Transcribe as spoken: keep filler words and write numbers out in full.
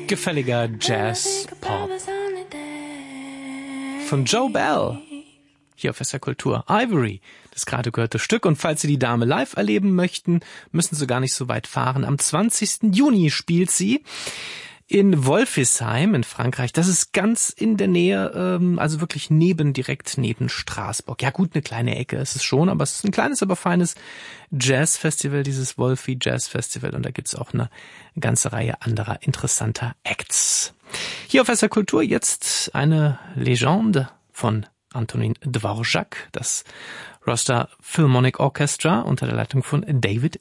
Gefälliger Jazz-Pop von Joe Bell. Hier auf S R Kultur. Ivory, das gerade gehörte Stück. Und falls Sie die Dame live erleben möchten, müssen Sie gar nicht so weit fahren. Am zwanzigsten Juni spielt sie in Wolfisheim in Frankreich. Das ist ganz in der Nähe, ähm, also wirklich neben, direkt neben Straßburg. Ja gut, eine kleine Ecke ist es schon, aber es ist ein kleines, aber feines Jazzfestival, dieses Wolfi Jazz Festival. Und da gibt's auch eine ganze Reihe anderer interessanter Acts. Hier auf S R Kultur jetzt eine Legende von Antonin Dvorak, das Rostov Philharmonic Orchestra unter der Leitung von David